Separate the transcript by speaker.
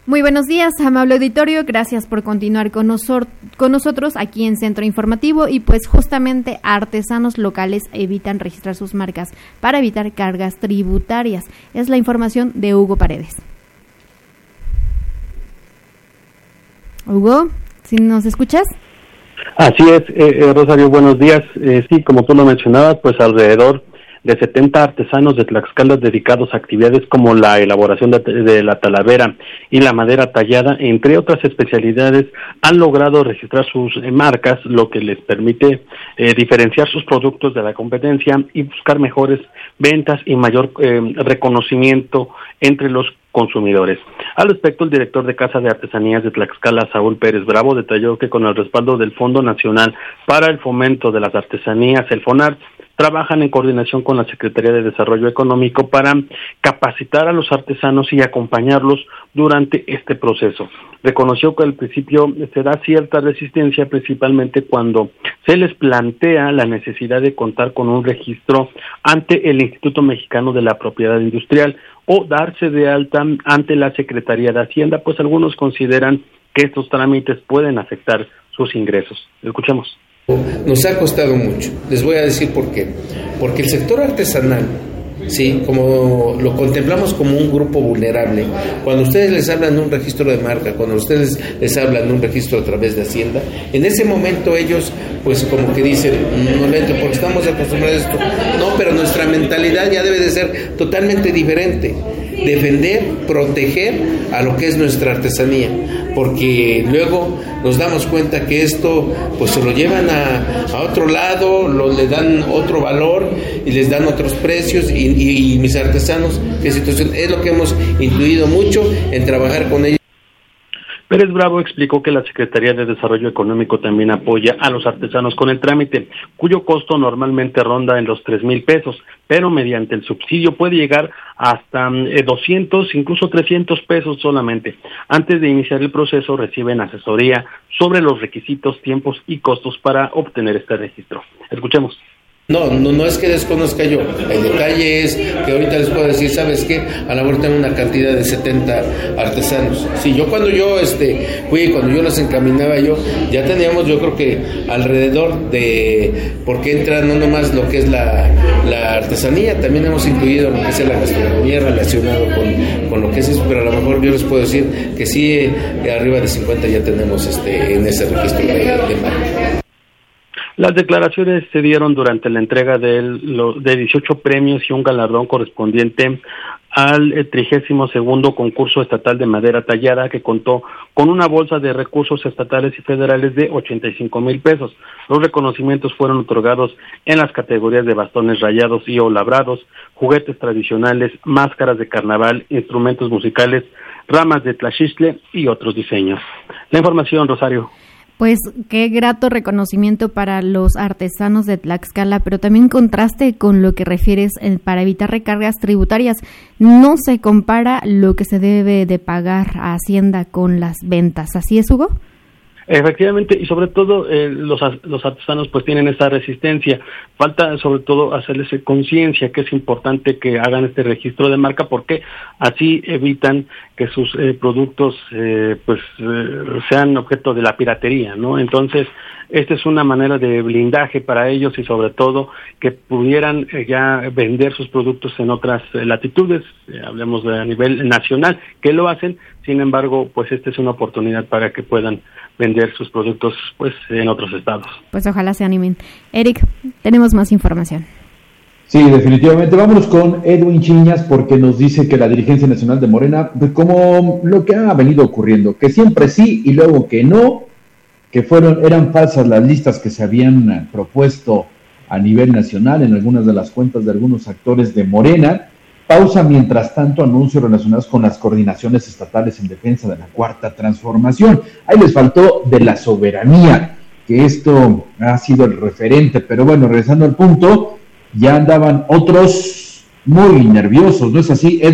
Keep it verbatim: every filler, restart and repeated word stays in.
Speaker 1: Muy buenos días, amable auditorio, gracias por continuar con, nosor- con nosotros aquí en Centro Informativo y pues justamente artesanos locales evitan registrar sus marcas para evitar cargas tributarias. Es la información de Hugo Paredes. Hugo, ¿sí nos escuchas?
Speaker 2: Así es, eh, eh, Rosario, buenos días. Eh, sí, como tú lo mencionabas, pues alrededor de setenta artesanos de Tlaxcala dedicados a actividades como la elaboración de, de la talavera y la madera tallada, entre otras especialidades, han logrado registrar sus eh, marcas, lo que les permite eh, diferenciar sus productos de la competencia y buscar mejores ventas y mayor eh, reconocimiento entre los consumidores. Al respecto, el director de Casa de Artesanías de Tlaxcala, Saúl Pérez Bravo, detalló que con el respaldo del Fondo Nacional para el Fomento de las Artesanías, el FONART, trabajan en coordinación con la Secretaría de Desarrollo Económico para capacitar a los artesanos y acompañarlos durante este proceso. Reconoció que al principio se da cierta resistencia, principalmente cuando se les plantea la necesidad de contar con un registro ante el Instituto Mexicano de la Propiedad Industrial o darse de alta ante la Secretaría de Hacienda, pues algunos consideran que estos trámites pueden afectar sus ingresos. Escuchemos.
Speaker 3: Nos ha costado mucho, les voy a decir por qué. Porque el sector artesanal, sí, como lo contemplamos como un grupo vulnerable, cuando ustedes les hablan de un registro de marca, cuando ustedes les hablan de un registro a través de Hacienda, en ese momento ellos, pues como que dicen, no lento, porque estamos acostumbrados a esto. No, pero nuestra mentalidad ya debe de ser totalmente diferente. Defender, proteger a lo que es nuestra artesanía, porque luego nos damos cuenta que esto pues se lo llevan a, a otro lado, lo, le dan otro valor y les dan otros precios y, y, y mis artesanos, qué situación, es lo que hemos intuido mucho en trabajar con ellos.
Speaker 2: Pérez Bravo explicó que la Secretaría de Desarrollo Económico también apoya a los artesanos con el trámite, cuyo costo normalmente ronda en los tres mil pesos, pero mediante el subsidio puede llegar hasta eh, doscientos, incluso trescientos pesos solamente. Antes de iniciar el proceso reciben asesoría sobre los requisitos, tiempos y costos para obtener este registro. Escuchemos.
Speaker 3: No, no, no es que desconozca yo, el detalle es que ahorita les puedo decir, ¿sabes qué? A la mejor tengo una cantidad de setenta artesanos. Sí, yo cuando yo este fui, cuando yo los encaminaba yo, ya teníamos yo creo que alrededor de, porque entra no nomás lo que es la, la artesanía, también hemos incluido lo que es la gastronomía relacionado con, con lo que es eso, pero a lo mejor yo les puedo decir que sí, eh, arriba de cincuenta ya tenemos este en ese registro de, de marca.
Speaker 2: Las declaraciones se dieron durante la entrega de, lo, de dieciocho premios y un galardón correspondiente al trigésimo segundo concurso estatal de madera tallada, que contó con una bolsa de recursos estatales y federales de ochenta y cinco mil pesos. Los reconocimientos fueron otorgados en las categorías de bastones rayados y o labrados, juguetes tradicionales, máscaras de carnaval, instrumentos musicales, ramas de tlaxixtle y otros diseños. La información, Rosario.
Speaker 1: Pues qué grato reconocimiento para los artesanos de Tlaxcala, pero también contraste con lo que refieres eh, para evitar recargas tributarias. No se compara lo que se debe de pagar a Hacienda con las ventas. ¿Así es, Hugo?
Speaker 2: Efectivamente, y sobre todo eh, los, los artesanos pues tienen esa resistencia. Falta sobre todo hacerles conciencia que es importante que hagan este registro de marca, porque así evitan que sus eh, productos eh, pues eh, sean objeto de la piratería, ¿no? Entonces, esta es una manera de blindaje para ellos y sobre todo que pudieran eh, ya vender sus productos en otras eh, latitudes, eh, hablemos de a nivel nacional, que lo hacen. Sin embargo, pues esta es una oportunidad para que puedan vender sus productos pues en otros estados.
Speaker 1: Pues ojalá se animen. Eric, tenemos más información.
Speaker 4: Sí, definitivamente. Vámonos con Edwin Chiñas, porque nos dice que la dirigencia nacional de Morena, como lo que ha venido ocurriendo, que siempre sí y luego que no, que fueron eran falsas las listas que se habían propuesto a nivel nacional en algunas de las cuentas de algunos actores de Morena. Pausa, mientras tanto, anuncios relacionados con las coordinaciones estatales en defensa de la Cuarta Transformación. Ahí les faltó de la soberanía, que esto ha sido el referente, pero bueno, regresando al punto, ya andaban otros muy nerviosos, ¿no es así, Edu?